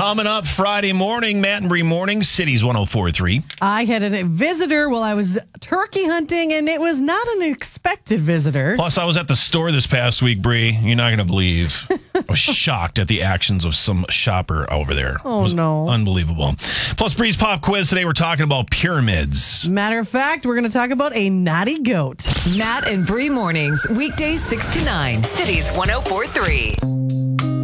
Coming up Friday morning, Matt and Bree Morning, Cities 104.3. I had a visitor while I was turkey hunting, and it was not an expected visitor. Plus, I was at the store this past week, Bree. You're not going to believe. I was shocked at the actions of some shopper over there. Oh, it was no. Unbelievable. Plus, Bree's Pop Quiz today, we're talking about pyramids. Matter of fact, we're going to talk about a naughty goat. Matt and Bree Mornings, weekdays 6 to 9, Cities 104.3.